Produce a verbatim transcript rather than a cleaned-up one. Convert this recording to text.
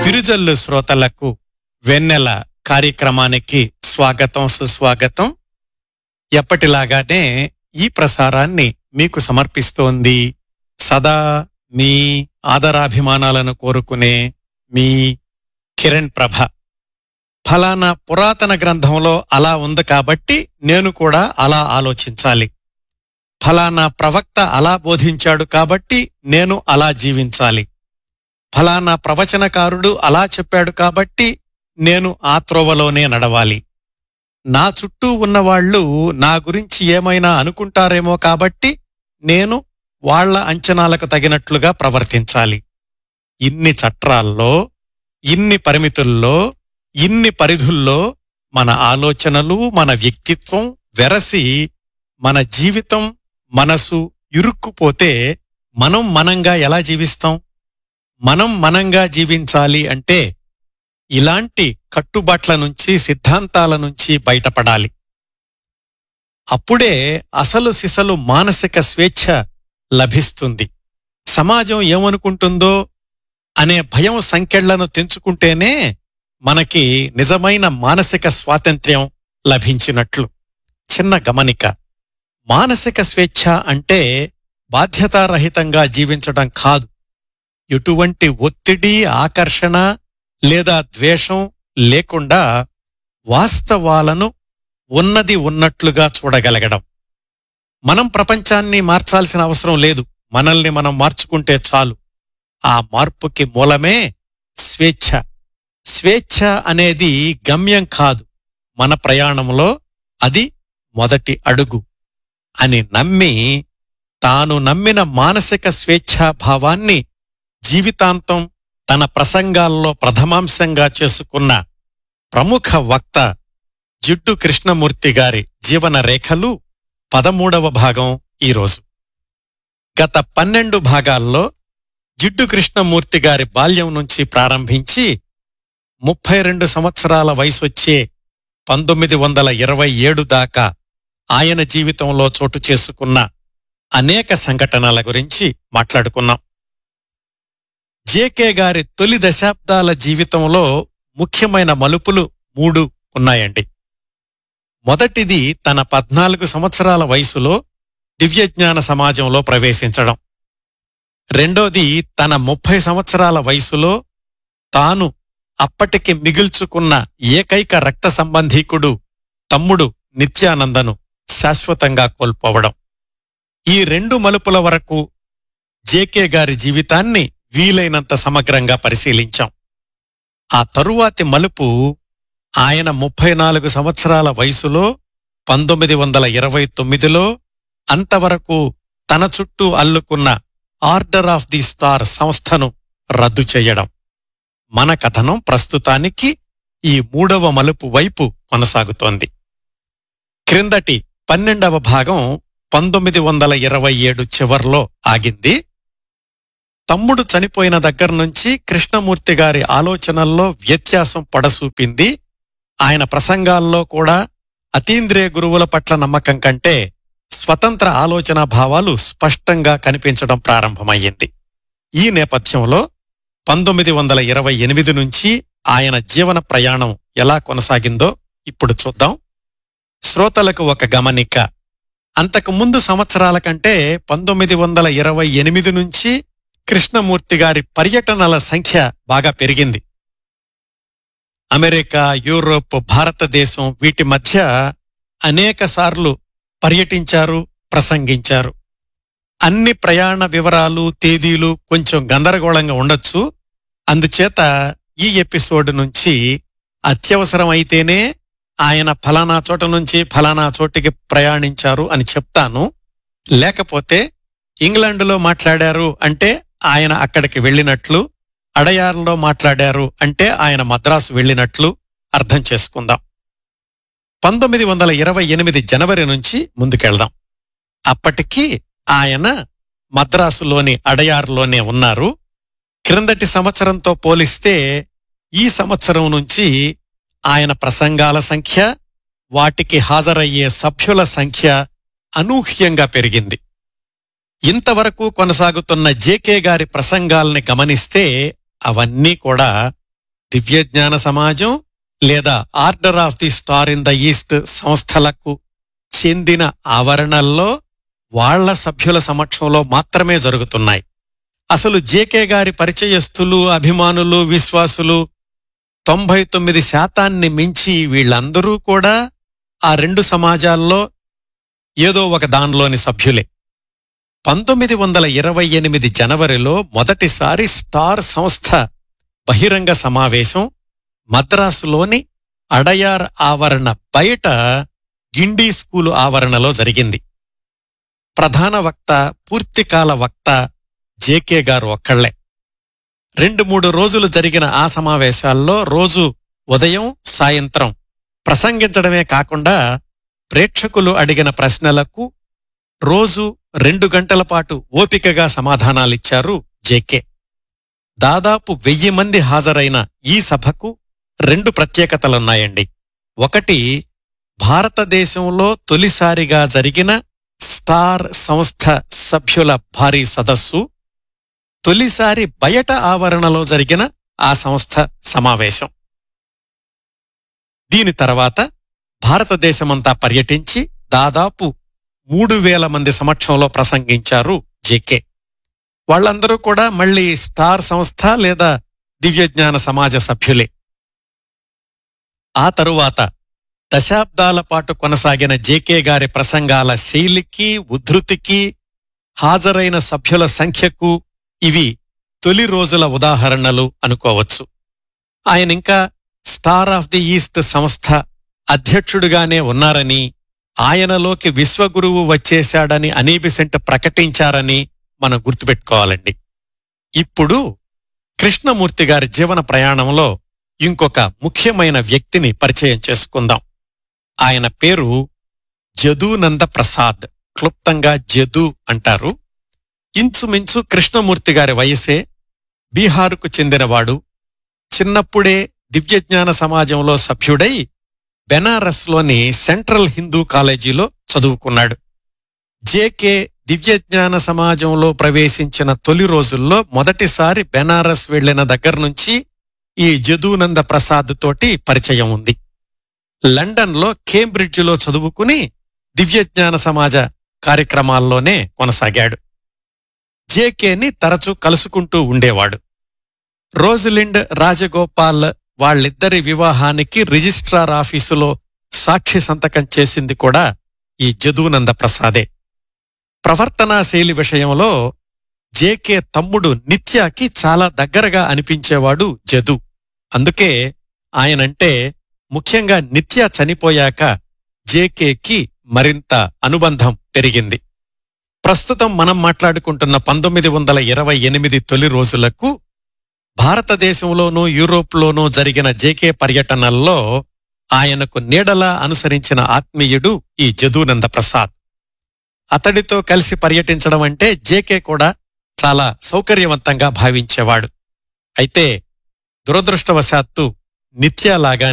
తిరుజల్లు శ్రోతలకు వెన్నెల కార్యక్రమానికి స్వాగతం, సుస్వాగతం. ఎప్పటిలాగానే ఈ ప్రసారాన్ని మీకు సమర్పిస్తోంది సదా మీ ఆదరాభిమానాలను కోరుకునే మీ కిరణ్ ప్రభ. ఫలానా పురాతన గ్రంథంలో అలా ఉంది కాబట్టి నేను కూడా అలా ఆలోచించాలి, ఫలానా ప్రవక్త అలా బోధించాడు కాబట్టి నేను అలా జీవించాలి, ఫలానా ప్రవచనకారుడు అలా చెప్పాడు కాబట్టి నేను ఆ త్రోవలోనే నడవాలి, నా చుట్టూ ఉన్నవాళ్లు నా గురించి ఏమైనా అనుకుంటారేమో కాబట్టి నేను వాళ్ల అంచనాలకు తగినట్లుగా ప్రవర్తించాలి. ఇన్ని చట్రాల్లో, ఇన్ని పరిమితుల్లో, ఇన్ని పరిధుల్లో మన ఆలోచనలు, మన వ్యక్తిత్వం వెరసి మన జీవితం, మనసు ఇరుక్కుపోతే మనం మనంగా ఎలా జీవిస్తాం? మనం మనంగా జీవించాలి అంటే ఇలాంటి కట్టుబాట్ల నుంచి, సిద్ధాంతాల నుంచి బయటపడాలి. అప్పుడే అసలు సిసలు మానసిక స్వేచ్ఛ లభిస్తుంది. సమాజం ఏమనుకుంటుందో అనే భయం సంకెళ్లను తెంచుకుంటేనే మనకి నిజమైన మానసిక స్వాతంత్ర్యం లభించినట్లు. చిన్న గమనిక, మానసిక స్వేచ్ఛ అంటే బాధ్యతారహితంగా జీవించడం కాదు. ఎటువంటి ఒత్తిడి, ఆకర్షణ లేదా ద్వేషం లేకుండా వాస్తవాలను ఉన్నది ఉన్నట్లుగా చూడగలగడం. మనం ప్రపంచాన్ని మార్చాల్సిన అవసరం లేదు, మనల్ని మనం మార్చుకుంటే చాలు. ఆ మార్పుకి మూలమే స్వేచ్ఛ. స్వేచ్ఛ అనేది గమ్యం కాదు, మన ప్రయాణంలో అది మొదటి అడుగు అని నమ్మి తాను నమ్మిన మానసిక స్వేచ్ఛాభావాన్ని జీవితాంతం తన ప్రసంగాల్లో ప్రథమాంశంగా చేసుకున్న ప్రముఖ వక్త జిడ్డు కృష్ణమూర్తి గారి జీవన రేఖలు పదమూడవ భాగం ఈరోజు. గత పన్నెండు భాగాల్లో జిడ్డు కృష్ణమూర్తి గారి బాల్యం నుంచి ప్రారంభించి ముప్పై రెండు సంవత్సరాల వయసొచ్చే పంతొమ్మిది వందల ఇరవై ఏడు దాకా ఆయన జీవితంలో చోటు చేసుకున్న అనేక సంఘటనల గురించి మాట్లాడుకున్నాం. జేకే గారి తొలి దశాబ్దాల జీవితంలో ముఖ్యమైన మలుపులు మూడు ఉన్నాయండి. మొదటిది తన పద్నాలుగు సంవత్సరాల వయసులో దివ్యజ్ఞాన సమాజంలో ప్రవేశించడం. రెండోది తన ముప్పై సంవత్సరాల వయసులో తాను అప్పటికి మిగిల్చుకున్న ఏకైక రక్త సంబంధీకుడు తమ్ముడు నిత్యానందను శాశ్వతంగా కోల్పోవడం. ఈ రెండు మలుపుల వరకు జేకే గారి జీవితాన్ని వీలైనంత సమగ్రంగా పరిశీలించాం. ఆ తరువాతి మలుపు ఆయన ముప్పై నాలుగు సంవత్సరాల వయసులో పంతొమ్మిది వందల ఇరవై తొమ్మిదిలో అంతవరకు తన చుట్టూ అల్లుకున్న ఆర్డర్ ఆఫ్ ది స్టార్ సంస్థను రద్దు చెయ్యడం. మన కథనం ప్రస్తుతానికి ఈ మూడవ మలుపు వైపు కొనసాగుతోంది. క్రిందటి పన్నెండవ భాగం పంతొమ్మిది వందల ఇరవై ఏడు చివర్లో ఆగింది. తమ్ముడు చనిపోయిన దగ్గర్నుంచి కృష్ణమూర్తి గారి ఆలోచనల్లో వ్యత్యాసం పొడసూపింది. ఆయన ప్రసంగాల్లో కూడా అతీంద్రియ గురువుల పట్ల నమ్మకం కంటే స్వతంత్ర ఆలోచనా భావాలు స్పష్టంగా కనిపించడం ప్రారంభమయ్యింది. ఈ నేపథ్యంలో పంతొమ్మిది వందల ఇరవై ఎనిమిది నుంచి ఆయన జీవన ప్రయాణం ఎలా కొనసాగిందో ఇప్పుడు చూద్దాం. శ్రోతలకు ఒక గమనిక, అంతకు ముందు సంవత్సరాల కంటే పంతొమ్మిది వందల ఇరవై ఎనిమిది నుంచి కృష్ణమూర్తి గారి పర్యటనల సంఖ్య బాగా పెరిగింది. అమెరికా, యూరోప్, భారతదేశం వీటి మధ్య అనేక సార్లు పర్యటించారు, ప్రసంగించారు. అన్ని ప్రయాణ వివరాలు, తేదీలు కొంచెం గందరగోళంగా ఉండొచ్చు. అందుచేత ఈ ఎపిసోడ్ నుంచి అత్యవసరం అయితేనే ఆయన ఫలానా చోట నుంచి ఫలానా చోటికి ప్రయాణించారు అని చెప్తాను. లేకపోతే ఇంగ్లాండులో మాట్లాడారు అంటే ఆయన అక్కడికి వెళ్ళినట్లు, అడయార్లో మాట్లాడారు అంటే ఆయన మద్రాసు వెళ్ళినట్లు అర్థం చేసుకుందాం. పంతొమ్మిది వందల ఇరవై ఎనిమిది జనవరి నుంచి ముందుకెళ్దాం. అప్పటికి ఆయన మద్రాసులోని అడయార్లోనే ఉన్నారు. క్రిందటి సంవత్సరంతో పోలిస్తే ఈ సంవత్సరం నుంచి ఆయన ప్రసంగాల సంఖ్య, వాటికి హాజరయ్యే సభ్యుల సంఖ్య అనూహ్యంగా పెరిగింది. ఇంతవరకు కొనసాగుతున్న జేకే గారి ప్రసంగాల్ని గమనిస్తే అవన్నీ కూడా దివ్యజ్ఞాన సమాజం లేదా order of the star in the east సంస్థలకు చెందిన ఆవరణల్లో వాళ్ల సభ్యుల సమక్షంలో మాత్రమే జరుగుతున్నాయి. అసలు జేకే గారి పరిచయస్తులు, అభిమానులు, విశ్వాసులు తొంభై తొమ్మిది శాతాన్ని మించి వీళ్లందరూ కూడా ఆ రెండు సమాజాల్లో ఏదో ఒక దానిలోని సభ్యులే. పంతొమ్మిది వందల ఇరవై ఎనిమిది జనవరిలో మొదటిసారి స్టార్ సంస్థ బహిరంగ సమావేశం మద్రాసులోని అడయార్ ఆవరణ బయట గిండీ స్కూలు ఆవరణలో జరిగింది. ప్రధాన వక్త, పూర్తికాల వక్త జేకే గారు ఒక్కళ్లే. రెండు మూడు రోజులు జరిగిన ఆ సమావేశాల్లో రోజు ఉదయం, సాయంత్రం ప్రసంగించడమే కాకుండా ప్రేక్షకులు అడిగిన ప్రశ్నలకు రోజు రెండు గంటల పాటు ఓపికగా సమాధానాలిచ్చారు జేకే. దాదాపు వెయ్యి మంది హాజరైన ఈ సభకు రెండు ప్రత్యేకతలున్నాయండి. ఒకటి, భారతదేశంలో తొలిసారిగా జరిగిన స్టార్ సంస్థ సభ్యుల భారీ సదస్సు, తొలిసారి బయట ఆవరణలో జరిగిన ఆ సంస్థ సమావేశం. దీని తర్వాత భారతదేశమంతా పర్యటించి దాదాపు మూడు వేల మంది సమక్షంలో ప్రసంగించారు జేకే. వాళ్లందరూ కూడా మళ్లీ స్టార్ సంస్థ లేదా దివ్యజ్ఞాన సమాజ సభ్యులే. ఆ తరువాత దశాబ్దాల పాటు కొనసాగిన జేకే గారి ప్రసంగాల శైలికి, ఉద్ధృతికి, హాజరైన సభ్యుల సంఖ్యకు ఇవి తొలి రోజుల ఉదాహరణలు అనుకోవచ్చు. ఆయనింకా స్టార్ ఆఫ్ ది ఈస్ట్ సంస్థ అధ్యక్షుడుగానే ఉన్నారని, ఆయనలోకి విశ్వగురువు వచ్చేశాడని అనీబిసెంట్ ప్రకటించారని మనం గుర్తుపెట్టుకోవాలండి. ఇప్పుడు కృష్ణమూర్తి గారి జీవన ప్రయాణంలో ఇంకొక ముఖ్యమైన వ్యక్తిని పరిచయం చేసుకుందాం. ఆయన పేరు జదూనంద ప్రసాద్, క్లుప్తంగా జదూ అంటారు. ఇంచుమించు కృష్ణమూర్తి గారి వయసే. బీహారుకు చెందినవాడు. చిన్నప్పుడే దివ్యజ్ఞాన సమాజంలో సభ్యుడై బెనారస్లోని సెంట్రల్ హిందూ కాలేజీలో చదువుకున్నాడు. జేకే దివ్యజ్ఞాన సమాజంలో ప్రవేశించిన తొలి రోజుల్లో మొదటిసారి బెనారస్ వెళ్లిన దగ్గర్నుంచి ఈ జదూనంద ప్రసాద్ తోటి పరిచయం ఉంది. లండన్లో కేంబ్రిడ్జిలో చదువుకుని దివ్యజ్ఞాన సమాజ కార్యక్రమాల్లోనే కొనసాగాడు. జేకేని తరచూ కలుసుకుంటూ ఉండేవాడు. రోజిలిండ్ రాజగోపాల్ వాళ్ళిద్దరి వివాహానికి రిజిస్ట్రార్ ఆఫీసులో సాక్షి సంతకం చేసింది కూడా ఈ జదూనంద ప్రసాదే. ప్రవర్తనా శైలి విషయంలో జేకే తమ్ముడు నిత్యాకి చాలా దగ్గరగా అనిపించేవాడు జదూ. అందుకే ఆయనంటే, ముఖ్యంగా నిత్య చనిపోయాక జేకేకి మరింత అనుబంధం పెరిగింది. ప్రస్తుతం మనం మాట్లాడుకుంటున్న పంతొమ్మిది వందల ఇరవై ఎనిమిది తొలి రోజులకు భారతదేశంలోనూ యూరోప్లోనూ జరిగిన జేకే పర్యటనల్లో ఆయనకు నీడలా అనుసరించిన ఆత్మీయుడు ఈ జదూనంద ప్రసాద్. అతడితో కలిసి పర్యటించడం అంటే జేకే కూడా చాలా సౌకర్యవంతంగా భావించేవాడు. అయితే దురదృష్టవశాత్తు నిత్యలాగా